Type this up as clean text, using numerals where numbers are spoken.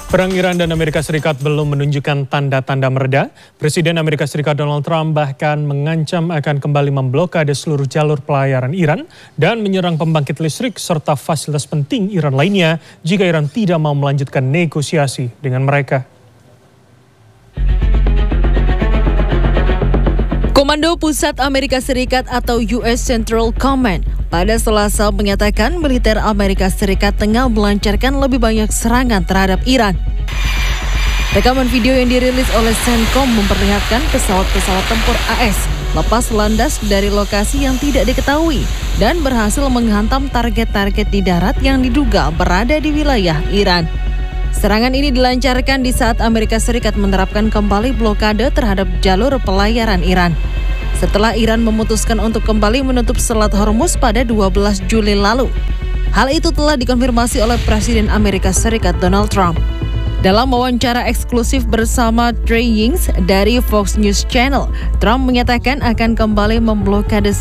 Perang Iran dan Amerika Serikat belum menunjukkan tanda-tanda mereda. Presiden Amerika Serikat Donald Trump bahkan mengancam akan kembali memblokade seluruh jalur pelayaran Iran dan menyerang pembangkit listrik serta fasilitas penting Iran lainnya jika Iran tidak mau melanjutkan negosiasi dengan mereka. Komando Pusat Amerika Serikat atau US Central Command pada Selasa menyatakan militer Amerika Serikat tengah melancarkan lebih banyak serangan terhadap Iran. Rekaman video yang dirilis oleh CENTCOM memperlihatkan pesawat-pesawat tempur AS lepas landas dari lokasi yang tidak diketahui dan berhasil menghantam target-target di darat yang diduga berada di wilayah Iran. Serangan ini dilancarkan di saat Amerika Serikat menerapkan kembali blokade terhadap jalur pelayaran Iran. Setelah Iran memutuskan untuk kembali menutup Selat Hormuz pada 12 Juli lalu. Hal itu telah dikonfirmasi oleh Presiden Amerika Serikat Donald Trump. Dalam wawancara eksklusif bersama Trey Yingst dari Fox News Channel, Trump menyatakan akan kembali memblokade